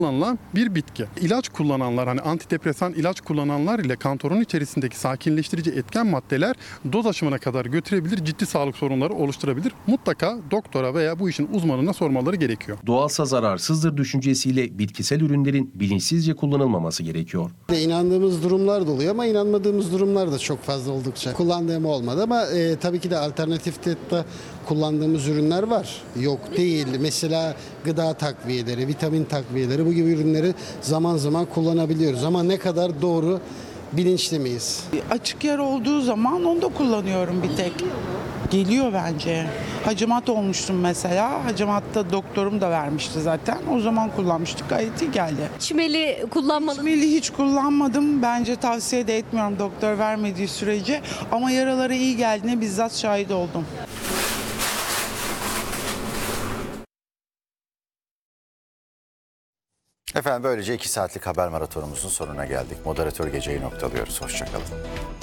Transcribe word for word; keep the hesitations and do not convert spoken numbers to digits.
kullanılan bir bitki. İlaç kullananlar, hani antidepresan ilaç kullananlar ile kantorun içerisindeki sakinleştirici etken maddeler doz aşımına kadar götürebilir, ciddi sağlık sorunları oluşturabilir. Mutlaka doktora veya bu işin uzmanına sormaları gerekiyor. Doğalsa zararsızdır düşüncesiyle bitkisel ürünlerin bilinçsizce kullanılmaması gerekiyor. İnandığımız durumlar da oluyor ama inanmadığımız durumlar da çok fazla oldukça. Kullandığım olmadı ama e, tabii ki de alternatifte de kullandığımız ürünler var. Yok değil. Mesela gıda takviyeleri, vitamin takviyeleri, bu gibi ürünleri zaman zaman kullanabiliyoruz. Ama ne kadar doğru bilinçli miyiz? Açık yer olduğu zaman onu da kullanıyorum bir tek. Geliyor bence. Hacamat olmuştum mesela. Hacamatta doktorum da vermişti zaten. O zaman kullanmıştık. Gayet iyi geldi. Çimeli kullanmalı. Çimeli hiç kullanmadım. Bence tavsiye de etmiyorum doktor vermediği sürece. Ama yaralara iyi geldiğine bizzat şahit oldum. Efendim böylece iki saatlik haber maratonumuzun sonuna geldik. Moderatör geceyi noktalıyoruz. Hoşçakalın.